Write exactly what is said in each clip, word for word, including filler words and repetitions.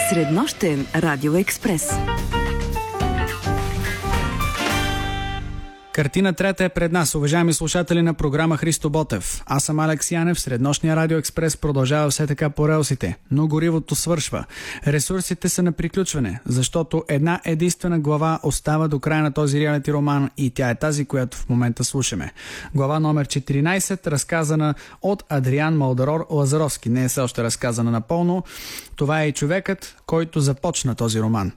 Среднощен радиоекспрес. Картина трета е пред нас, уважаеми слушатели на програма Христо Ботев. Аз съм Алекс Янев, среднощния радиоекспрес продължава все така по релсите, но горивото свършва. Ресурсите са на приключване, защото една единствена глава остава до края на този реалити роман и тя е тази, която в момента слушаме. Глава номер четиринайсет, разказана от Адриан Малдарор Лазаровски. Не е все още разказана напълно. Това е и човекът, който започна този роман.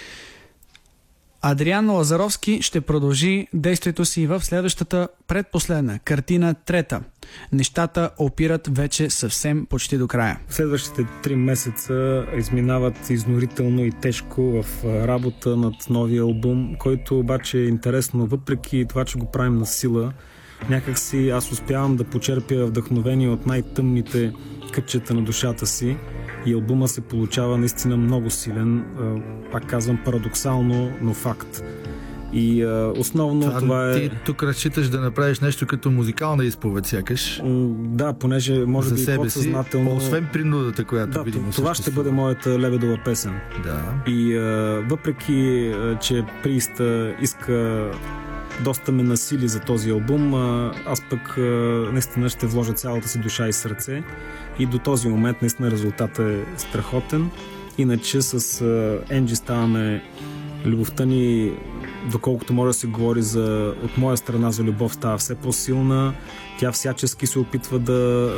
Адриан Лазаровски ще продължи действието си в следващата предпоследна, картина трета. Нещата опират вече съвсем почти до края. Следващите три месеца изминават изнурително и тежко в работа над новия албум, който обаче е интересно, въпреки това, че го правим на сила. Някак си аз успявам да почерпя вдъхновение от най-тъмните кътчета на душата си и албума се получава наистина много силен, пак казвам парадоксално, но факт. И а, основно това, това е... Ти тук разчиташ да направиш нещо като музикална изповед, сякаш. Да, понеже може би и подсъзнателно... Освен принудата, която да, видимо това ще бъде моята лебедова песен. Да. И а, въпреки, а, че Приста иска доста ме насили за този албум, а, аз пък а, наистина ще вложа цялата си душа и сърце. И до този момент наистина резултатът е страхотен. Иначе с Енджи ставаме, любовта ни, доколкото може да се говори за, от моя страна за любов, става все по-силна. Тя всячески се опитва да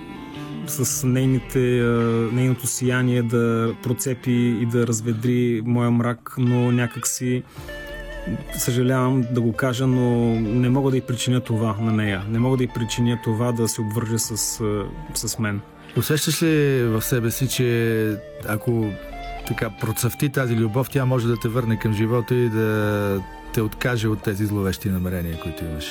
с нейните, нейното сияние да процепи и да разведри моя мрак, но някак си съжалявам да го кажа, но не мога да й причиня това на нея. Не мога да й причиня това да се обвърже с, с мен. Усещаш ли в себе си, че ако така процъфти тази любов, тя може да те върне към живота и да те откаже от тези зловещи намерения, които имаш?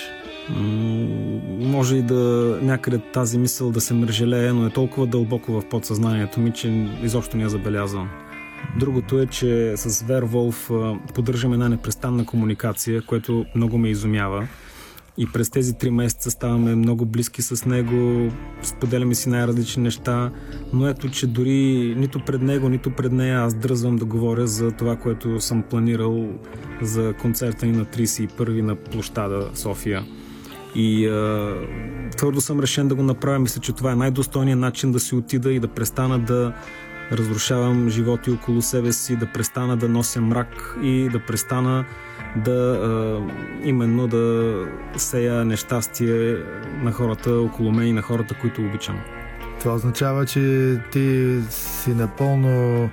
М- може и да някъде тази мисъл да се мрежелее, но е толкова дълбоко в подсъзнанието ми, че изобщо не я забелязвам. Другото е, че с Верволф поддържаме една непрестанна комуникация, което много ме изумява. И през тези три месеца ставаме много близки с него, споделяме си най-различни неща, но ето, че дори нито пред него, нито пред нея аз дръзвам да говоря за това, което съм планирал за концерта ни на трийсет и първи на площада София. И а, твърдо съм решен да го направя. Мисля, че това е най-достойният начин да си отида и да престана да разрушавам животи около себе си, да престана да нося мрак и да престана да а, именно да сея нещастие на хората около мен и на хората, които обичам. Това означава, че ти си напълно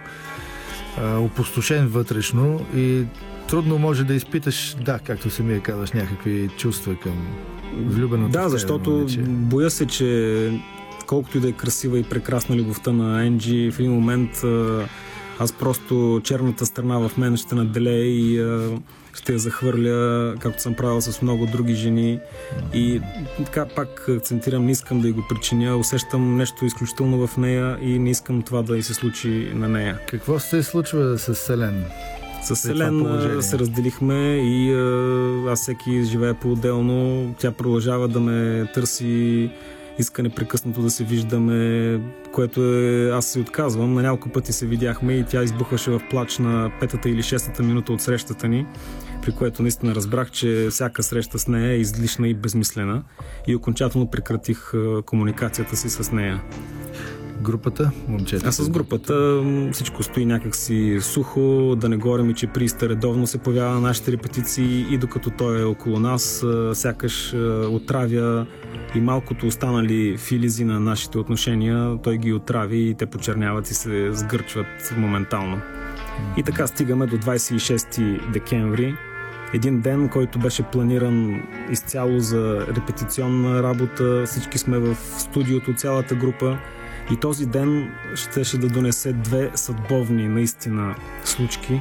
а, опустошен вътрешно и трудно може да изпиташ, да, както самия казваш, някакви чувства към влюбеното. Да, защото боя се, че колкото и да е красива и прекрасна любовта на Енджи, в един момент а, аз просто черната страна в мен ще наделее и а, ще я захвърля, както съм правил с много други жени. И така пак акцентирам, не искам да й го причиня, усещам нещо изключително в нея и не искам това да й се случи на нея. Какво се случва с Селен? С Селен се разделихме и а, аз всеки живее по-отделно. Тя продължава да ме търси, иска непрекъснато да се виждаме, което е, аз се отказвам. На няколко пъти се видяхме и тя избухваше в плач на петата или шестата минута от срещата ни, при което наистина разбрах, че всяка среща с нея е излишна и безмислена и окончателно прекратих комуникацията си с нея. Групата, момчета? А с групата всичко стои някакси сухо, да не говорим и, че Приста редовно се появява на нашите репетиции и докато той е около нас, сякаш отравя и малкото останали филизи на нашите отношения, той ги отрави и те почерняват и се сгърчват моментално. И така стигаме до двайсет и шести декември. Един ден, който беше планиран изцяло за репетиционна работа. Всички сме в студиото, цялата група. И този ден щеше да донесе две съдбовни наистина случки.